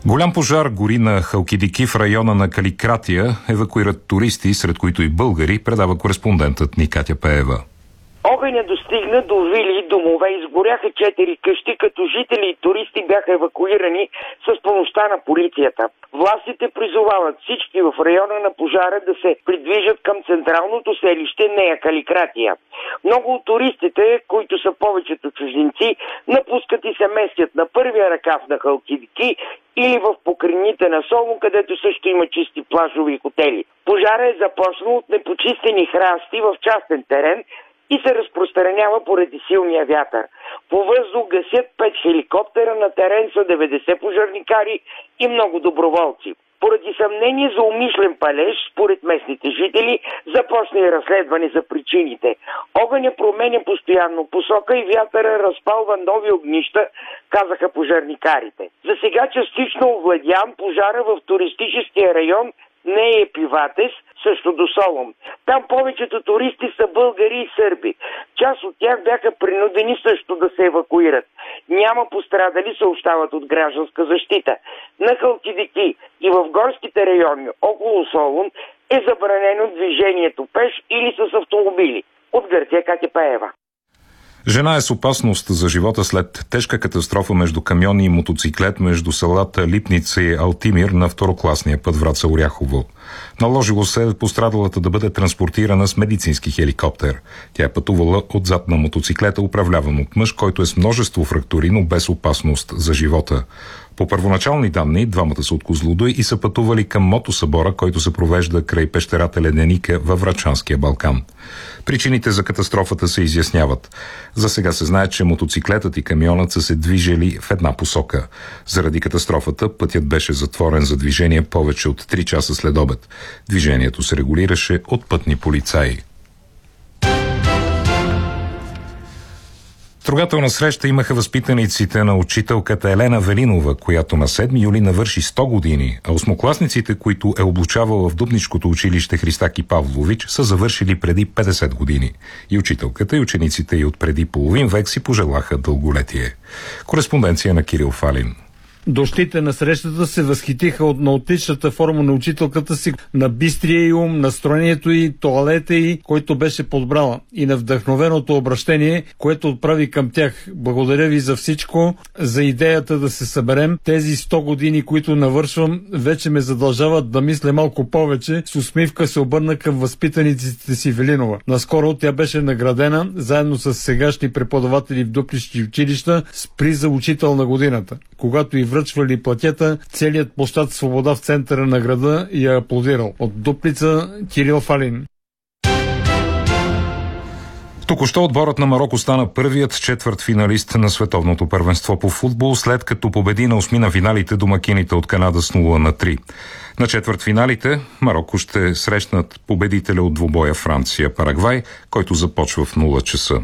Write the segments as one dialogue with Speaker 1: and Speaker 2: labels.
Speaker 1: Голям пожар гори на Халкидики в района на Каликратия. Евакуират туристи, сред които и българи, предава кореспондентът ни Катя Пеева.
Speaker 2: Огъня достигна до вили и домове, изгоряха 4 къщи, като жители и туристи бяха евакуирани с помощта на полицията. Властите призовават всички в района на пожара да се придвижат към централното селище Нея Каликратия. Много от туристите, които са повечето чужденци, напускат и се местят на първия ръкав на Халкидики или в покрайнините на Солун, където също има чисти плажови хотели. Пожара е започнал от непочистени храсти в частен терен и се разпространява поради силния вятър. По въздух гасят 5 хеликоптера, на терен са 90 пожарникари и много доброволци. Поради съмнение за умишлен палеж, според местните жители, започна и разследване за причините. Огъня променя постоянно посока и вятъра разпалва нови огнища, казаха пожарникарите. За сега частично овладян пожара в туристическия район не е Пиватес, също до Солун. Там повечето туристи са българи и сърби. Част от тях бяха принудени също да се евакуират. Няма пострадали, съобщават от гражданска защита. На Халкидики и в горските райони около Солун е забранено движението пеш или с автомобили. От Гърция, Катя Пеева.
Speaker 1: Жена е с опасност за живота след тежка катастрофа между камион и мотоциклет между селата Липница и Алтимир на второкласния път Враца-Оряхово. Наложило се пострадалата да бъде транспортирана с медицински хеликоптер. Тя е пътувала отзад на мотоциклета, управляван от мъж, който е с множество фрактури, но без опасност за живота. По първоначални данни, двамата са от Козлодуй и са пътували към мотосъбора, който се провежда край пещерата Леденика във Врачанския Балкан. Причините за катастрофата се изясняват. За сега се знае, че мотоциклетът и камионът са се движели в една посока. Заради катастрофата пътят беше затворен за движение повече от 3 часа след обед. Движението се регулираше от пътни полицаи. Трогателна среща имаха възпитаниците на учителката Елена Велинова, която на 7 юли навърши 100 години, а осмокласниците, които е облучавала в Дупничкото училище Христаки Павлович, са завършили преди 50 години. И учителката, и учениците й от преди половин век си пожелаха дълголетие. Кореспонденция на Кирил Фалин.
Speaker 3: Доштлите на срещата се възхитиха от наотличната форма на учителката си, на бистрия й ум, настроението й, тоалета й, който беше подбрала, и на вдъхновеното обращение, което отправи към тях. Благодаря ви за всичко, за идеята да се съберем. Тези 100 години, които навършвам, вече ме задължават да мисля малко повече. С усмивка се обърна към възпитаниците си Велинова. Наскоро тя беше наградена, заедно с сегашни преподаватели в дупнички училища, с приза Учител на годината. Когато и връчвали плакета, целият площад Свобода в центъра на града я аплодирал. От Дупница, Кирил Фалин.
Speaker 1: Току-що отборът на Мароко стана първият четвъртфиналист на световното първенство по футбол, след като победи на 8 на финалите домакините от Канада с 0-3. На четвъртфиналите Мароко ще срещнат победителя от двубоя Франция-Парагвай, който започва в 0 часа.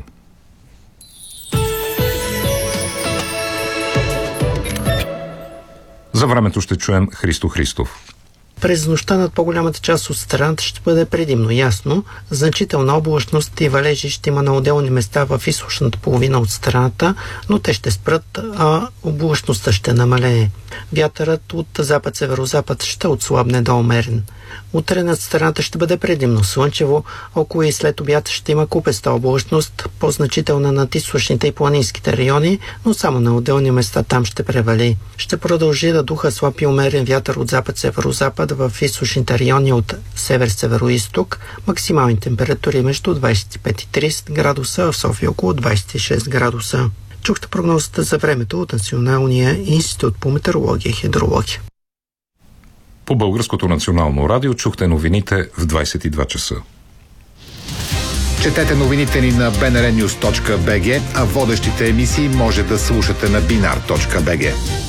Speaker 1: За времето ще чуем Христо Христов.
Speaker 4: През нощта над по-голямата част от страната ще бъде предимно ясно. Значителна облачност и валежи ще има на отделни места в източната половина от страната, но те ще спрат, а облачността ще намалее. Вятърът от запад-северозапад ще отслабне до умерен. Утре над страната ще бъде предимно слънчево, около и след обяд ще има купеста облачност, по-значителна над източните и планинските райони, но само на отделни места там ще превали. Ще продължи да духа слаб и умерен вятър от запад-северозапад в източните райони от север-североизток, максимални температури между 25 и 30 градуса, а в София около 26 градуса. Чухте прогнозата за времето от Националния институт по метеорология и хидрология.
Speaker 1: По Българското национално радио чухте новините в 22 часа.
Speaker 5: Четете новините ни на bnrnews.bg, а водещите емисии може да слушате на binar.bg.